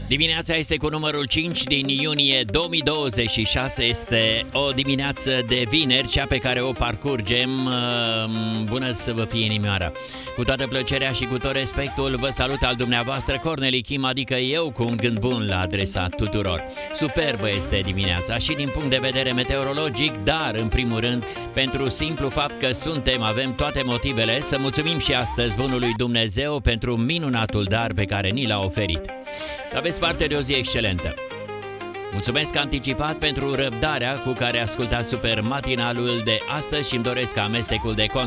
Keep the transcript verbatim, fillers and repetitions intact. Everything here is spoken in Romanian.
Dimineața este cu numărul cinci din iunie două mii douăzeci și șase. Este o dimineață de vineri, cea pe care o parcurgem. Bună să vă fie inimioara. Cu toată plăcerea și cu tot respectul vă salut al dumneavoastră Corneli Kim, adică eu, cu un gând bun la adresa tuturor. Superbă este dimineața și din punct de vedere meteorologic, dar în primul rând pentru simplu fapt că suntem, avem toate motivele să mulțumim și astăzi bunului Dumnezeu pentru minunatul dar pe care ni l-a oferit. Aveți parte de o zi excelentă. Mulțumesc anticipat pentru răbdarea cu care ascultați super matinalul de astăzi și îmi doresc ca amestecul de